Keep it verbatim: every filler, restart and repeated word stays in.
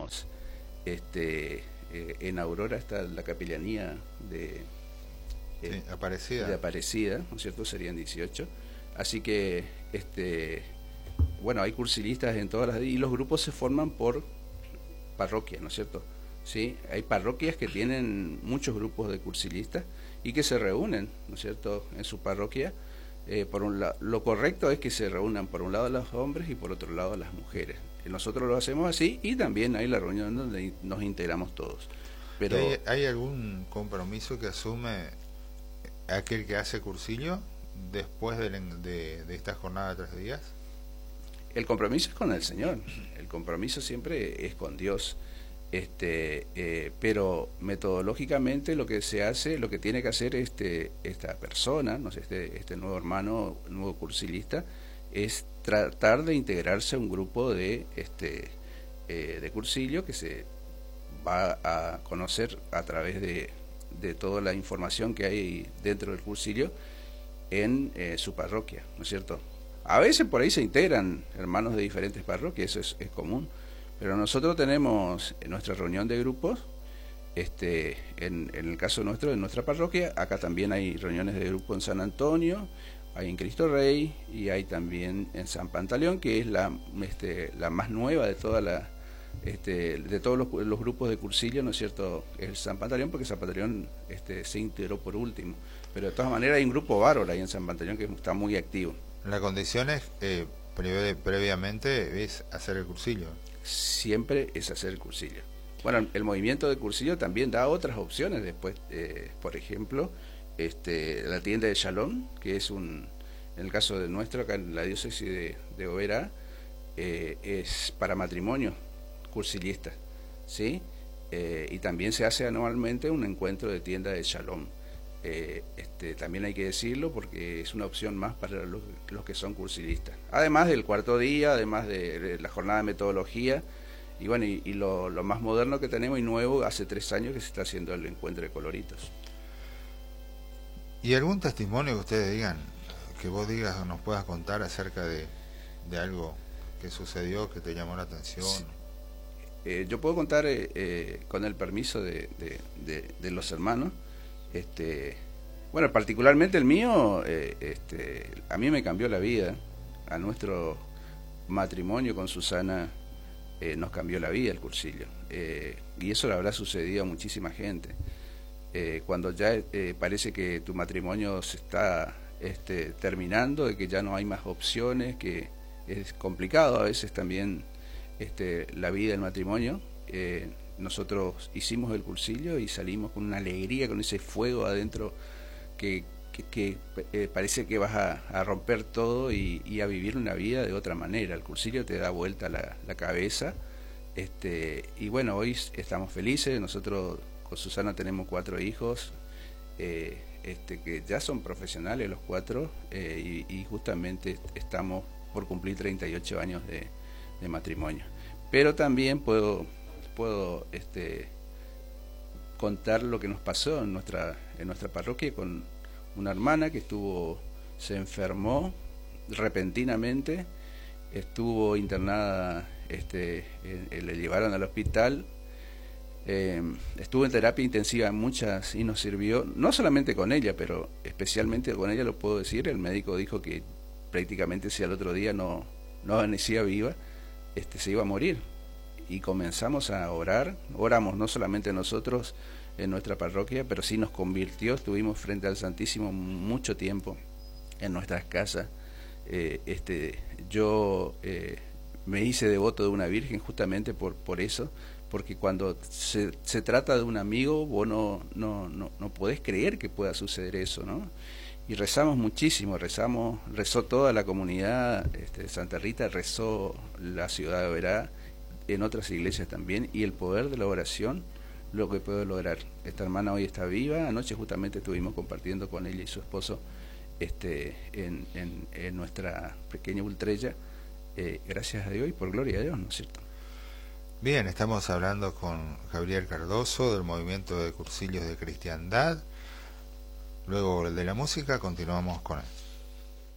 tenemos este eh, en Aurora está la capellanía de, eh, sí, Aparecida. de Aparecida, ¿no es cierto? Serían dieciocho. Así que este bueno, hay cursilistas en todas las, y los grupos se forman por parroquia, ¿no es cierto? Sí, hay parroquias que tienen muchos grupos de cursilistas y que se reúnen, ¿no es cierto?, en su parroquia. Eh, por un lado, lo correcto es que se reúnan por un lado los hombres y por otro lado las mujeres. Nosotros lo hacemos así y también hay la reunión donde nos integramos todos. Pero ¿Hay, ¿Hay algún compromiso que asume aquel que hace cursillo después de, de, de esta jornada de tres días? El compromiso es con el Señor, el compromiso siempre es con Dios, este, eh, pero metodológicamente lo que se hace, lo que tiene que hacer este, esta persona, no sé, este, este nuevo hermano, nuevo cursilista, es tratar de integrarse a un grupo de, este, eh, de cursillo que se va a conocer a través de, de toda la información que hay dentro del cursillo en eh, su parroquia, ¿no es cierto? A veces por ahí se integran hermanos de diferentes parroquias, eso es, es común, pero nosotros tenemos en nuestra reunión de grupos, este, en, en el caso nuestro, en nuestra parroquia, acá también hay reuniones de grupo en San Antonio, hay en Cristo Rey y hay también en San Pantaleón, que es la, este, la más nueva de toda la, este, de todos los, los grupos de cursillo, ¿no es cierto? Es San Pantaleón, porque San Pantaleón este, se integró por último, pero de todas maneras hay un grupo bárbaro ahí en San Pantaleón que está muy activo. La condición es, eh, pre previamente, es hacer el cursillo. Siempre es hacer el cursillo. Bueno, el movimiento de cursillo también da otras opciones después, eh, por ejemplo, este, la tienda de Shalom, que es un, en el caso de nuestro, acá en la diócesis de, de Oberá, eh, es para matrimonio cursilista, ¿sí? Eh, y también se hace anualmente un encuentro de tienda de Shalom. Eh, este, también hay que decirlo porque es una opción más para los, los que son cursilistas. Además del cuarto día, además de, de la jornada de metodología, y bueno, y, y lo, lo más moderno que tenemos y nuevo, hace tres años que se está haciendo el encuentro de coloritos. ¿Y algún testimonio que ustedes digan, que vos digas o nos puedas contar acerca de, de algo que sucedió, que te llamó la atención? Sí. Eh, yo puedo contar eh, eh, con el permiso de, de, de, de los hermanos. Este, bueno, particularmente el mío, eh, este, a mí me cambió la vida, a nuestro matrimonio con Susana eh, nos cambió la vida el cursillo, eh, y eso le habrá sucedido a muchísima gente. Eh, cuando ya eh, parece que tu matrimonio se está este, terminando, de que ya no hay más opciones, que es complicado a veces también este, la vida del matrimonio. Eh, nosotros hicimos el cursillo y salimos con una alegría, con ese fuego adentro que, que, que eh, parece que vas a, a romper todo y, y a vivir una vida de otra manera. El cursillo te da vuelta la, la cabeza, este, y bueno, hoy estamos felices. Nosotros con Susana tenemos cuatro hijos, eh, este, que ya son profesionales los cuatro, eh, y, y justamente estamos por cumplir treinta y ocho años de, de matrimonio. Pero también puedo puedo este, contar lo que nos pasó en nuestra en nuestra parroquia con una hermana que estuvo se enfermó repentinamente, estuvo internada, este, eh, le llevaron al hospital, eh, estuvo en terapia intensiva en muchas y nos sirvió, no solamente con ella, pero especialmente con ella lo puedo decir. El médico dijo que prácticamente si al otro día no, no amanecía viva, este, se iba a morir. Y comenzamos a orar, oramos no solamente nosotros en nuestra parroquia, pero sí nos convirtió, estuvimos frente al Santísimo mucho tiempo en nuestras casas. Eh, este, yo eh, me hice devoto de una virgen justamente por, por eso, porque cuando se, se trata de un amigo, vos no, no, no, no podés creer que pueda suceder eso, ¿no? Y rezamos muchísimo, rezamos, rezó toda la comunidad este, de Santa Rita, rezó la ciudad de Oberá, en otras iglesias también, y el poder de la oración lo que puede lograr. Esta hermana hoy está viva. Anoche justamente estuvimos compartiendo con ella y su esposo este, en, en, en nuestra pequeña Ultrella, eh, gracias a Dios y por gloria a Dios, ¿no es cierto? Bien, estamos hablando con Gabriel Cardoso del Movimiento de Cursillos de Cristiandad. Luego de la música continuamos con él.